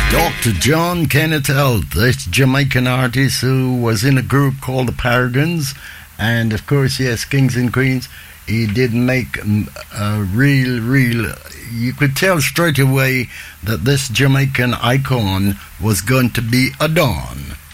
Dr. John Kennethel, this Jamaican artist who was in a group called the Paragons, and of course, yes, Kings and Queens. He did make a real, you could tell straight away that this Jamaican icon was going to be a Don.